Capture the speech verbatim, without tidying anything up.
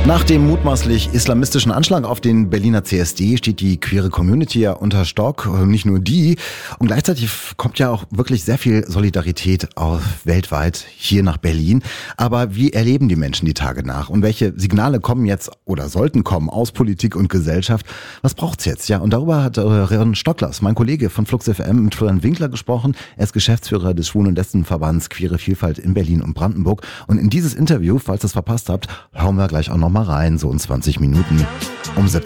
Nach dem mutmaßlich islamistischen Anschlag auf den Berliner C S D steht die queere Community ja unter Stock, nicht nur die. Und gleichzeitig kommt ja auch wirklich sehr viel Solidarität auf, weltweit hier nach Berlin. Aber wie erleben die Menschen die Tage nach? Und welche Signale kommen jetzt oder sollten kommen aus Politik und Gesellschaft? Was braucht's jetzt? Ja, und darüber hat äh, Ron Stocklers, mein Kollege von Flux F M, mit Florian Winkler gesprochen. Er ist Geschäftsführer des Schwulen- und Lesbenverbands Queere Vielfalt in Berlin und Brandenburg. Und in dieses Interview, falls ihr es verpasst habt, hauen wir gleich auch noch mal rein, so in zwanzig Minuten um siebzehn.